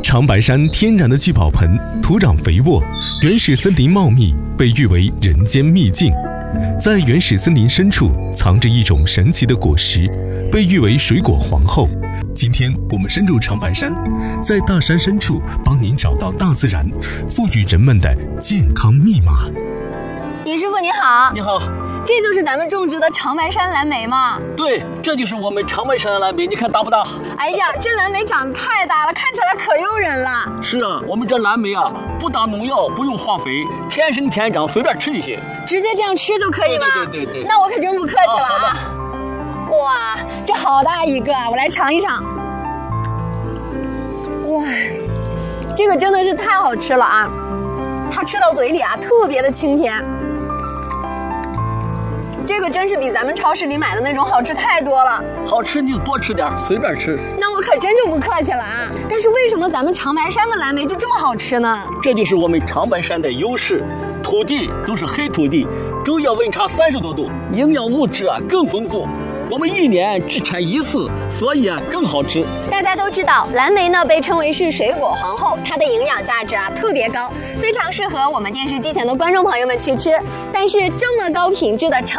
长白山天然的聚宝盆，土壤肥沃，原始森林茂密，被誉为人间秘境。在原始森林深处，藏着一种神奇的果实，被誉为水果皇后。今天我们深入长白山，在大山深处帮您找到大自然赋予人们的健康密码。 尹师傅你好。 你好， 这就是咱们种植的长白山蓝莓吗？ 对，这就是我们长白山的蓝莓，你看大不大？ 哎呀，这蓝莓长得太大了，看起来可诱人了。 是啊，我们这蓝莓啊，不打农药，不用化肥，天生天长，随便吃就行。 直接这样吃就可以吗？ 对。 那我可真不客气了啊。 好的。 哇，这好大一个，我来尝一尝。哇，这个真的是太好吃了啊！它吃到嘴里啊，特别的清甜。这个真是比咱们超市里买的那种好吃太多了。 好吃你就多吃点，随便吃。 那我可真就不客气了啊！但是为什么咱们长白山的蓝莓就这么好吃呢？ 这就是我们长白山的优势，土地都是黑土地，昼夜温差30多度，营养物质啊更丰富。我们一年只产一次，所以啊更好吃。 大家都知道，蓝莓呢被称为是水果皇后，它的营养价值啊特别高，非常适合我们电视机前的观众朋友们去吃。但是这么高品质的